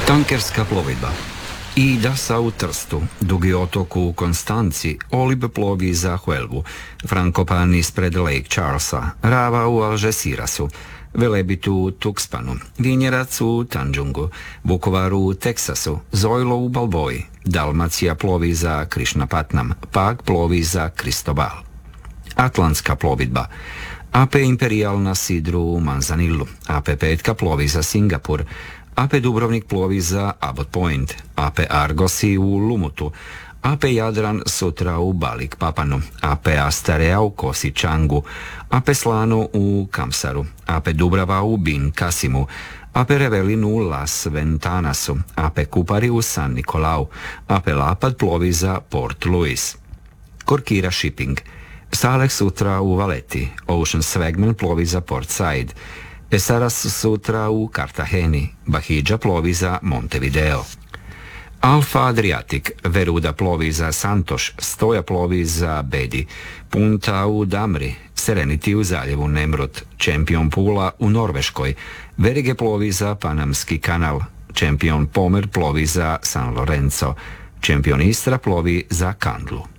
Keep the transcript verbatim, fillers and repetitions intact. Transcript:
Tankerska plovidba. Ida sa u Trstu, Dugi otok u Konstanci, Olib plovi za Huelvu, Frankopan ispred Lake Charlesa, Rava u Algecirasu, Velebit u Tuxpanu, Vinjerac u Tanjungu, Vukovar u Teksasu, Zojlo u Balboji, Dalmacija plovi za Krišnapatnam, Pag plovi za Kristobal. Atlantska plovidba. A P Imperial na Sidru u Manzanilu, A P Petka plovi za Singapur, A P Dubrovnik plovi za Abbot Point, A P Argosi u Lumutu, A P Jadran sutra u Balik Papanu, A P Astarea u Kosi Changu, A P Slano u Kamsaru, A P Dubrava u Bin Kasimu, A P Revelin u Las Ventanasu, A P Kupari u San Nikolau, A P Lapad plovi za Port Louis. Korkira Shipping. Salex sutra u Valeti, Ocean Swagman plovi za Port Said, Esaras sutra u Kartaheni, Bahidža plovi za Montevideo. Alfa Adriatic, Veruda plovi za Santoš, Stoja plovi za Bedi, Punta u Damri, Serenity u zaljevu Nemrut, Champion Pula u Norveškoj, Verige plovi za Panamski kanal, Champion Pomer plovi za San Lorenzo, Champion Istra plovi za Kandlu.